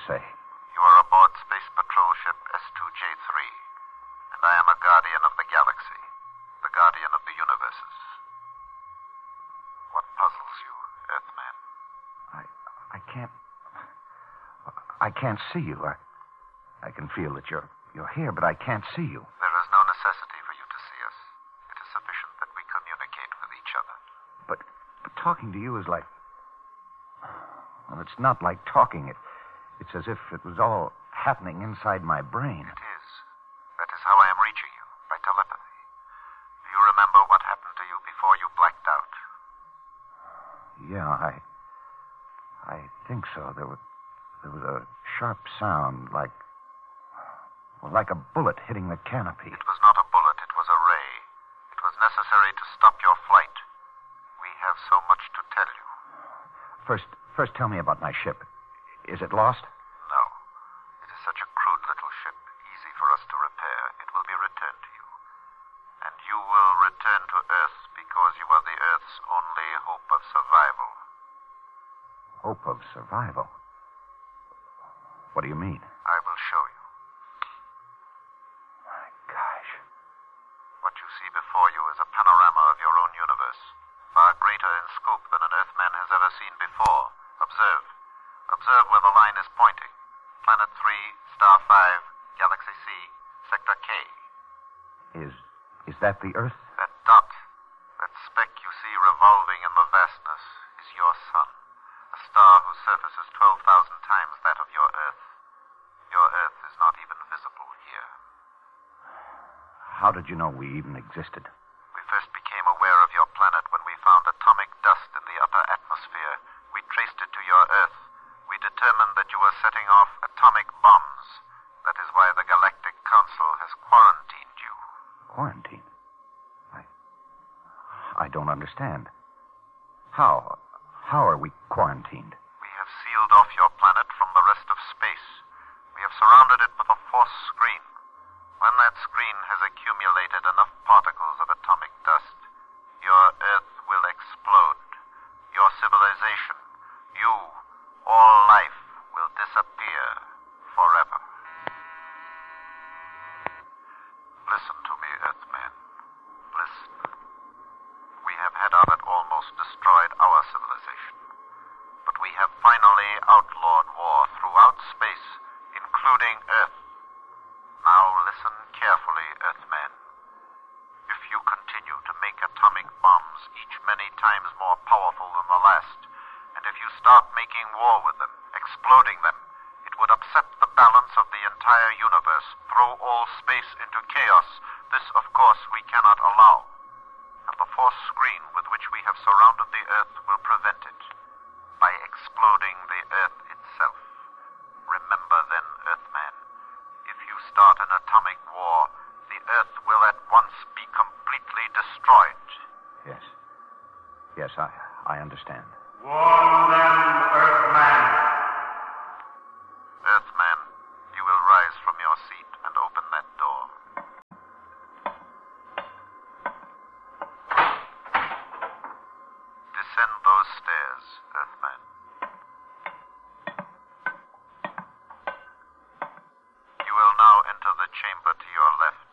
say? You are aboard Space Patrol ship S2J3, and I am a guardian of the galaxy, the guardian of the universes. What puzzles you, Earthman? I can't see you. I can feel that you're here, but I can't see you. There is no necessity for you to see us. It is sufficient that we communicate with each other. But talking to you is like... Well, it's not like talking. It's as if it was all happening inside my brain. It is. That is how I am reaching you, by telepathy. Do you remember what happened to you before you blacked out? Yeah, I think so. There was a sharp sound like a bullet hitting the canopy. It was not a bullet, it was a ray. It was necessary to stop your flight. We have so much to tell you. First tell me about my ship. Is it lost? No. It is such a crude little ship, easy for us to repair. It will be returned to you. And you will return to Earth because you are the Earth's only hope of survival. Hope of survival? What do you mean? I will show you. My gosh. What you see before you is a panorama of your own universe, far greater in scope than an Earthman has ever seen before. Observe. Observe where the line is pointing. Planet 3, Star 5, Galaxy C, Sector K. Is that the Earth? That dot, that speck you see revolving in the vastness, is your sun. A star whose surface is 12,000 times that of your Earth. Your Earth is not even visible here. How did you know we even existed? We first became aware of your planet when we found atomic dust in the upper atmosphere. We traced it to your Earth. We determined that you were setting off atomic bombs. That is why the Galactic Council has quarantined you. Quarantine? I don't understand. How are we quarantined? We have sealed off your planet from the rest of space. We have surrounded it with a force screen. When that screen has accumulated enough particles of atomic dust, your Earth will explode. Your civilization, you, all life, will disappear forever. Listen to me, Earthman. Listen. We have had on it almost destroyed our civilization. But we have finally outlawed war throughout space, including Earth. Now listen carefully, Earthman. If you continue to make atomic bombs, each many times more powerful than the last, and if you start making war with them, exploding them, it would upset the balance of the entire universe, throw all space into chaos. This, of course, we cannot allow. And the force screen with which we have surrounded the Earth will prevent it by exploding the Earth itself. Remember then, Earthman, if you start an atomic war, the Earth will at once be completely destroyed. Yes. Yes, I understand. Warn them, Earthman. Earthman, you will rise from your seat and open that door. Descend those stairs, Earthman. You will now enter the chamber to your left.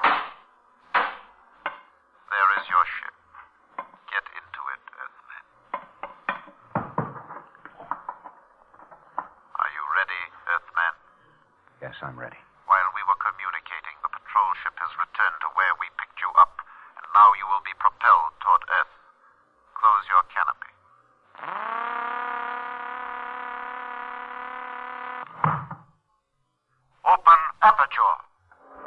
There is your ship. Get into it, Earthman. Are you ready, Earthman? Yes, I'm ready.